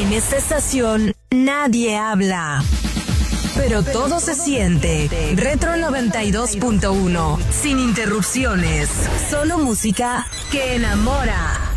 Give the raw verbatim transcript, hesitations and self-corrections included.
En esta estación nadie habla, pero todo se siente. Retro noventa y dos punto uno, sin interrupciones, solo música que enamora.